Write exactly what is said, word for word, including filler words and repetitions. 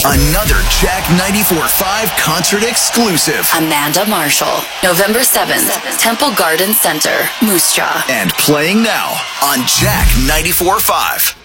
Another Jack ninety-four point five concert exclusive. Amanda Marshall, November seventh, Temple Garden Center, Moose Jaw. And playing now on Jack ninety-four point five.